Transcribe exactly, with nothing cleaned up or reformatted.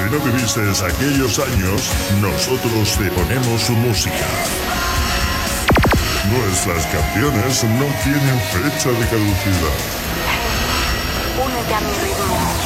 no viviste aquellos años, nosotros te ponemos su música. Nuestras canciones no tienen fecha de caducidad. Únete a mi ritmo.